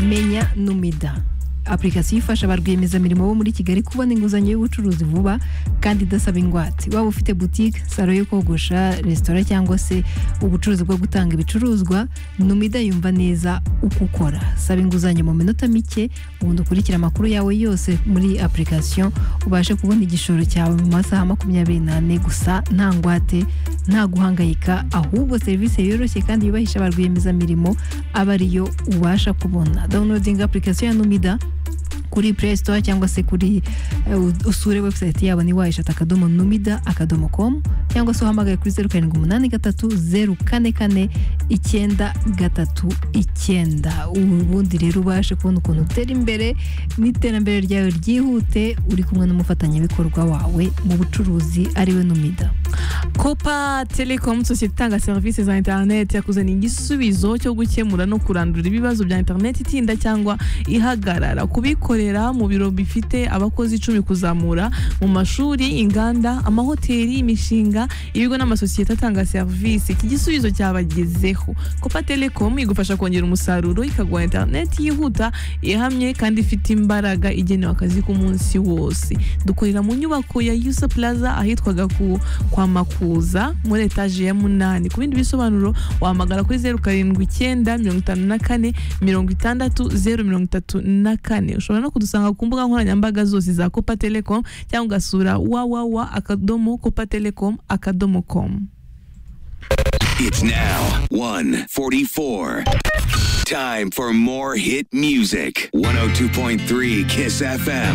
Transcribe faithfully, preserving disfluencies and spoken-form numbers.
menya numida application ifasha ba rwiyemezamirimo bo muri Kigali kubona inguzanyo y'ubucuruzi vuba kandi idasaba ingwate. Waba ufite boutique, salo yo kogosha, restaurant cyangwa se ubucuruzi bwo gutanga ibicuruzwa, Numida yumva neza uko ukora. Saba inguzanyo mu minota mike, ubundi ukurikira amakuru yawe yose muri application, ubashe kubona igishoro cyawe mu masaha makumyabiri n'ane gusa, nta ngwate, nta guhangayika, ahubwo service yoroshye kandi yubahisha ba rwiyemezamirimo aba ariyo ubasha kubona. Downloading application ya Numida kuri Play Store cyangwa se kuri uh, usure website yabo ni wayishata akadomo numida akadomo com cyangwa se uhamagaye kuri zero karindwi umunani gatatu zero kane kane icyenda gatatu icyenda. Ubundi rero ubashe kubona ukuntu utera imbere n'iterambere ryawe ryihute uri kumwe n'umufatanyabikorwa wawe mu bucuruzi ariwe Numida. Copa Telecom, sosiyete itanga serivisi za internet, yakuzana igisubizo cyo gukemura no kurandura ibibazo bya internet itinda cyangwa ihagarara, kubikorera mu biro bifite abakozi icumi kuzamura, mu mashuri, inganda, amahoteli, imishinga, ibigo n'amasosiyete atanga serivisi. Iki gisubizo cyabagezeho. Copa Telecom igufasha kongera umusaruro, ikaguha internet yihuta, ihamye kandi ifite imbaraga igenewe akazi ku munsi wose. Dukorera mu nyubako ya Yusa Plaza ahitwaga ku kwa Makuza muri etage ya munani. Ku bindi bisobanuro wahamagara kuri zero karindwi icyenda mirongo itanu na kane mirongo itandatu zero mirongo itatu na kane. Ushobora no kudusanga ku mbuga nkoranyambaga zose za Copa Telecom cyangwa ugasura www akadomo copa telecom akadomo com. It's now one forty-four. Time for more hit music. one oh two point three Kiss F M.